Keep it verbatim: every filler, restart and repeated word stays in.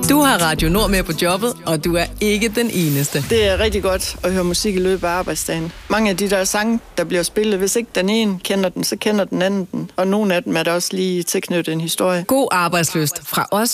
Du har Radio Nord med på jobbet, og du er ikke den eneste. Det er rigtig godt at høre musik i løbet af arbejdsdagen. Mange af de der sange, der bliver spillet, hvis ikke den ene kender den, så kender den anden den. Og nogle af dem er der også lige tilknyttet en historie. God arbejdslyst fra os